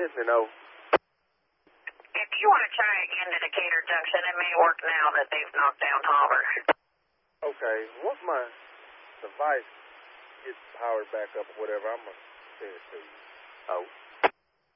listening, though. If you want to try again to Decatur Junction, it may work now that they've knocked down Hopper. Okay, once my device gets powered back up or whatever, I'm going to send it to you. Oh.